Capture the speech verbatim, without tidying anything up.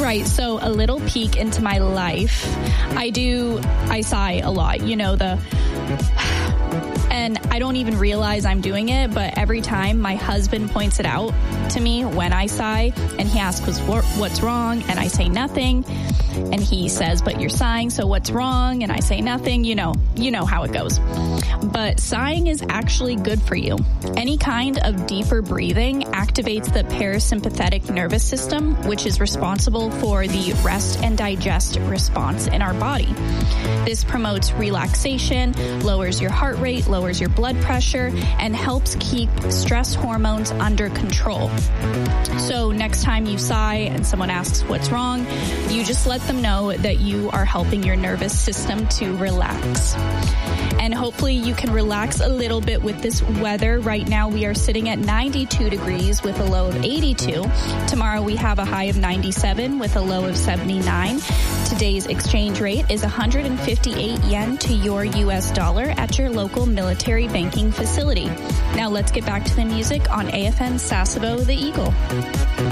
Right. So a little peek into my life. I do, I sigh a lot, you know, the, and I don't even realize I'm doing it, but every time my husband points it out to me when I sigh, and he asks what's wrong, and I say nothing, and he says, but you're sighing, so what's wrong? And I say nothing, you know, you know how it goes. But sighing is actually good for you. Any kind of deeper breathing activates the parasympathetic nervous system, which is responsible for the rest and digest response in our body. This promotes relaxation, lowers your heart rate, lowers your blood pressure, and helps keep stress hormones under control. So next time you sigh and someone asks what's wrong, you just let them know that you are helping your nervous system to relax. And hopefully you can relax a little bit with this weather. Right now we are sitting at ninety-two degrees with a low of eighty-two. Tomorrow we have a high of ninety-seven with a low of seventy-nine. Today's exchange rate is one hundred fifty-eight yen to your U S dollar at your local military banking facility. Now let's get back to the music on A F M Sasebo, the Eagle.